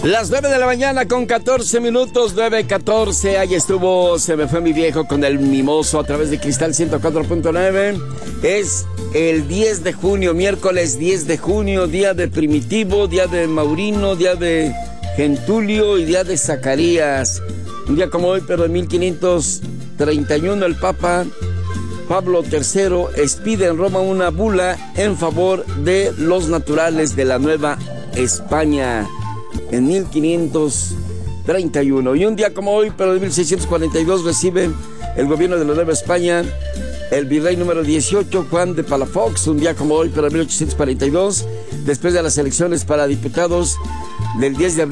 Las 9 de la mañana con 14 minutos, 9:14. Ahí estuvo Se me fue mi viejo con el mimoso a través de Cristal 104.9. Es el 10 de junio, miércoles 10 de junio, día de Primitivo, día de Maurino, día de Gentulio y día de Zacarías. Un día como hoy, pero en 1531, el Papa Pablo III expide en Roma una bula en favor de los naturales de la Nueva España. En 1531. Y un día como hoy, pero de 1642, recibe el gobierno de la Nueva España el virrey número 18, Juan de Palafox. Un día como hoy, pero de 1842, después de las elecciones para diputados del 10 de abril